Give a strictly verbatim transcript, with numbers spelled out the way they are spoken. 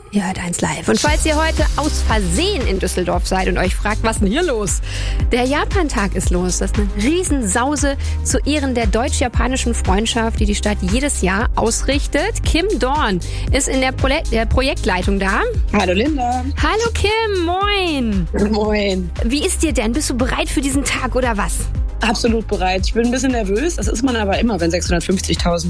Ihr hört eins live. Und falls ihr heute aus Versehen in Düsseldorf seid und euch fragt, was ist denn hier los? Der Japan-Tag ist los. Das ist eine Riesensause zu Ehren der deutsch-japanischen Freundschaft, die die Stadt jedes Jahr ausrichtet. Kim Dorn ist in der, Pro- der Projektleitung da. Hallo Linda. Hallo Kim, moin. Moin. Wie ist dir denn? Bist du bereit für diesen Tag oder was? Absolut bereit. Ich bin ein bisschen nervös. Das ist man aber immer, wenn sechshundertfünfzigtausend